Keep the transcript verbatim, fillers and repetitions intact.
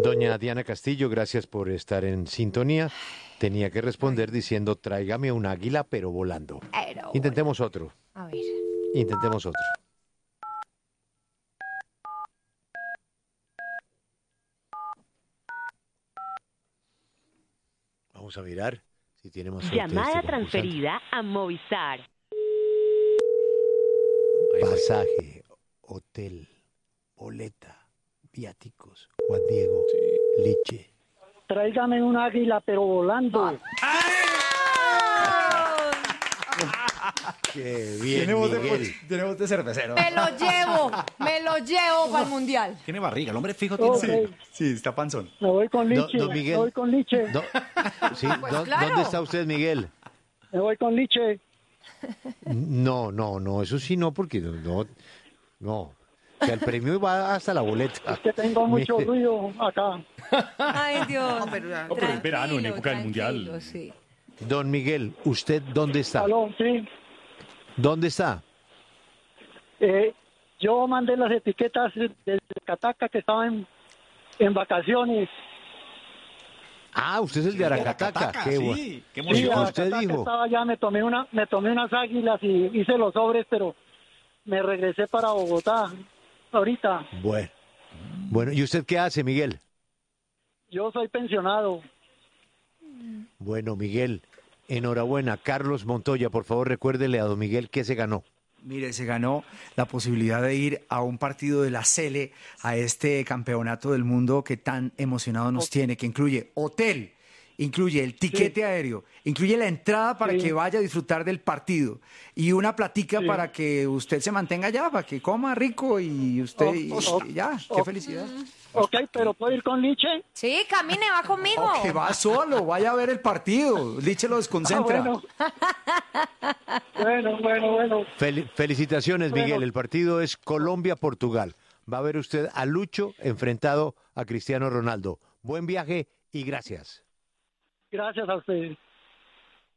Doña Diana Castillo, gracias por estar en sintonía. Tenía que responder diciendo, tráigame un águila, pero volando. Pero Intentemos otro. A ver. Intentemos otro. Vamos a mirar si tiene más suerte Llamada este concursante. transferida a Movistar. Pasaje, hotel, boleta, viáticos, Juan Diego, Liche. Tráigame un águila, pero volando. Qué bien, Tiene voz de, Miguel. tiene voz de cervecero. Me lo llevo, me lo llevo para el mundial. Tiene barriga, el hombre fijo tiene. Ok. Sí, sí, está panzón. Me voy con Don- Liche. don Miguel. Me voy con Liche. Do- sí, Pues ¿dó- claro. ¿Dónde está usted, Miguel? Me voy con Liche. No, no, no, eso sí no, porque no, no, no. O sea, el premio va hasta la boleta. Que tengo mucho Mire, ruido acá. Ay, Dios. No, pero, No, pero es verano, en época del tranquilo, Mundial. sí. Don Miguel, ¿usted dónde está? Aló, sí. ¿Dónde está? Eh, yo mandé las etiquetas de Cataca que estaba en, en vacaciones. Ah, usted es el de Aracataca. Qué bueno. Sí, qué Sí, emoción. a usted Cataca dijo. estaba allá, me tomé una, me tomé unas águilas y hice los sobres, pero me regresé para Bogotá ahorita. Bueno. Bueno, ¿y usted qué hace, Miguel? Yo soy pensionado. Bueno, Miguel, enhorabuena. Carlos Montoya, por favor, recuérdele a don Miguel que se ganó. Mire, se ganó la posibilidad de ir a un partido de la Sele, a este campeonato del mundo que tan emocionado nos tiene, que incluye hotel, incluye el tiquete aéreo, incluye la entrada para Sí. que vaya a disfrutar del partido y una platica Sí. para que usted se mantenga allá, para que coma rico y usted Oh, y, oh, y ya, oh. qué felicidad. Ok, pero ¿puedo ir con Liche? Sí, camine, va conmigo. O que va solo, vaya a ver el partido, Liche lo desconcentra. Ah, bueno. bueno, bueno, bueno. Fel- felicitaciones, Bueno. Miguel. El partido es Colombia-Portugal. Va a ver usted a Lucho enfrentado a Cristiano Ronaldo. Buen viaje y gracias. Gracias a ustedes.